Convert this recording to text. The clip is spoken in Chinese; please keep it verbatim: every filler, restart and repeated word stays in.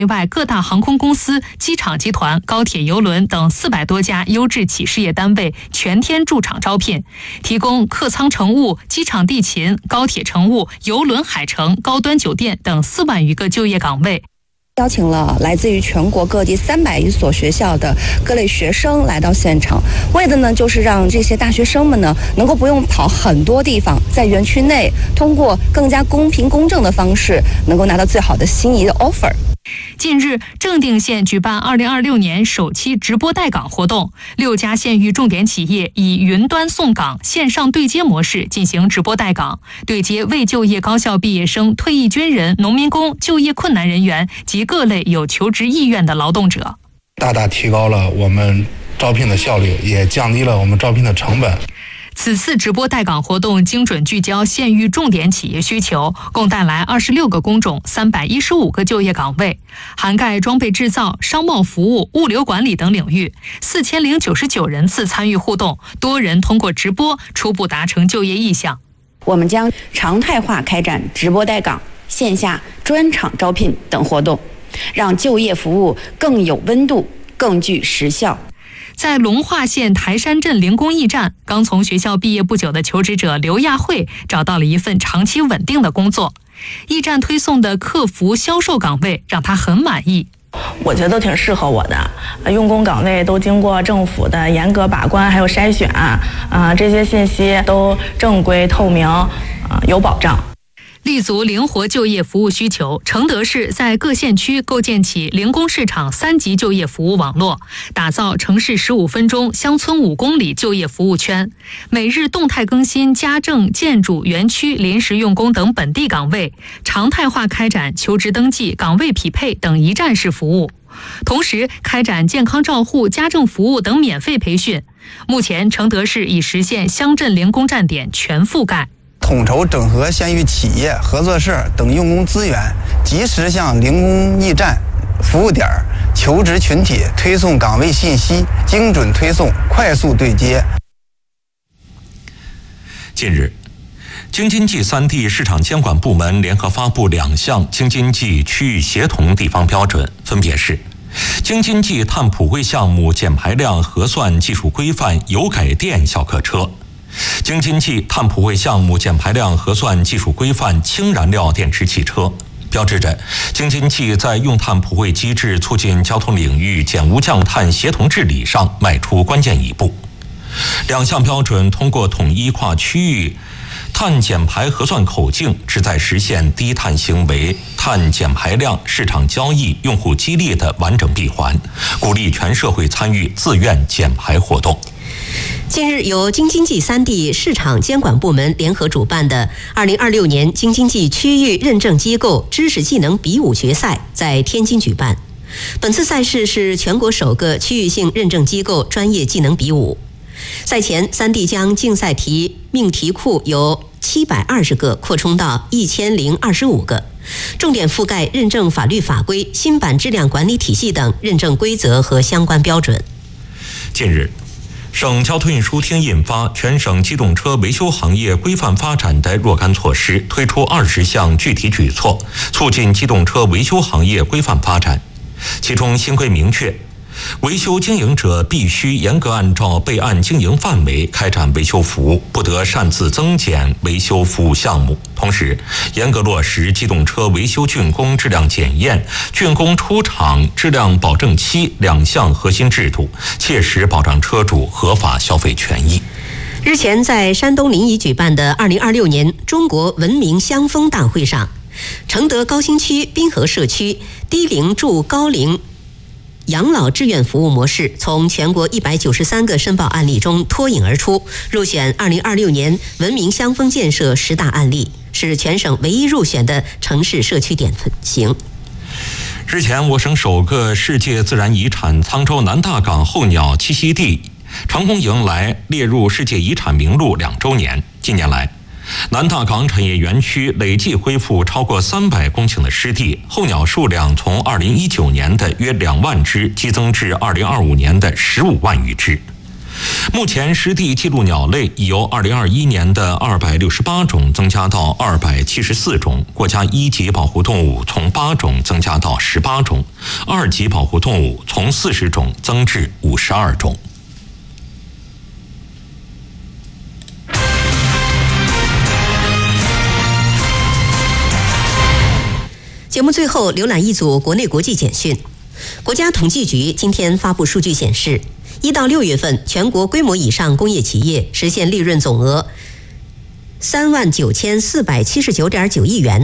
外，各大航空公司、机场集团、高铁、邮轮等四百多家优质企事业单位全天驻场招聘，提供客舱乘务、机场地勤、高铁乘务、邮轮海乘、高端酒店等四万余个就业岗位。 邀请了来自于全国各地三百余所学校的各类学生来到现场，为的呢就是让这些大学生们呢能够不用跑很多地方，在园区内通过更加公平公正的方式，能够拿到最好的心仪的 offer。 近日，正定县举办二零二六年首期直播带岗活动，六家县域重点企业以云端送岗、线上对接模式进行直播带岗，对接未就业高校毕业生、退役军人、农民工、就业困难人员及各类有求职意愿的劳动者， 大大提高了我们招聘的效率，也降低了我们招聘的成本。 此次直播带岗活动精准聚焦县域重点企业需求，共带来二十六个工种、三百一十五个就业岗位，涵盖装备制造、商贸服务、物流管理等领域。四千零九十九人次参与互动，多人通过直播初步达成就业意向。 我们将常态化开展直播带岗、线下专场招聘等活动，让就业服务更有温度、更具实效。 在龙化县台山镇零工驿站，刚从学校毕业不久的求职者刘亚慧找到了一份长期稳定的工作。驿站推送的客服销售岗位让他很满意。 我觉得都挺适合我的，用工岗位都经过政府的严格把关还有筛选，啊，这些信息都正规透明，啊，有保障。 立足灵活就业服务需求，承德市在各县区构建起零工市场三级就业服务网络，打造城市十五分钟、乡村五公里就业服务圈，每日动态更新家政、建筑、园区、临时用工等本地岗位，常态化开展求职登记、岗位匹配等一站式服务。同时开展健康照护、家政服务等免费培训。目前承德市已实现乡镇零工站点全覆盖。 统筹整合县域企业、合作社等用工资源，及时向零工驿站、服务点、求职群体推送岗位信息，精准推送，快速对接。 近日，京津冀三地市场监管部门联合发布两项京津冀区域协同地方标准，分别是京津冀碳普惠项目减排量核算技术规范油改电小客车、京津冀碳普惠项目减排量核算技术规范氢燃料电池汽车，标志着京津冀在用碳普惠机制促进交通领域减污降碳协同治理上迈出关键一步。两项标准通过统一跨区域碳减排核算口径，旨在实现低碳行为、碳减排量、市场交易、用户激励的完整闭环，鼓励全社会参与自愿减排活动。 近日，由京津冀三地市场监管部门联合主办的二零二六年京津冀区域认证机构知识技能比武决赛在天津举办。本次赛事是全国首个区域性认证机构专业技能比武。赛前，三地将竞赛题命题库由七百二十个扩充到一千零二十五个，重点覆盖认证法律法规、新版质量管理体系等认证规则和相关标准。 近日，省交通运输厅印发《全省机动车维修行业规范发展的若干措施》，推出二十项具体举措，促进机动车维修行业规范发展。其中新规明确，维修经营者必须严格按照备案经营范围开展维修服务，不得擅自增减维修服务项目。同时，严格落实机动车维修竣工质量检验、竣工出厂质量保证期两项核心制度，切实保障车主合法消费权益。 日前，在山东临沂举办的二零二六年中国文明乡风大会上，承德高新区滨河社区低龄助高龄养老志愿服务模式从全国一百九十三个申报案例中脱颖而出，入选二零二六年文明乡风建设十大案例，是全省唯一入选的城市社区典型。 日前，我省首个世界自然遗产沧州南大港候鸟栖息地成功迎来列入世界遗产名录两周年。近年来，南大港产业园区累计恢复超过三百公顷的湿地，候鸟数量从二零一九年的约两万只激增至二零二五年的十五万余只。 目前湿地记录鸟类已由二零二一年的二百六十八种增加到二百七十四种，国家一级保护动物从八种增加到十八种，二级保护动物从四十种增至五十二种。 节目最后浏览一组国内国际简讯。国家统计局今天发布数据显示，一到六月份全国规模以上工业企业实现利润总额三万九千四百七十九点九亿元。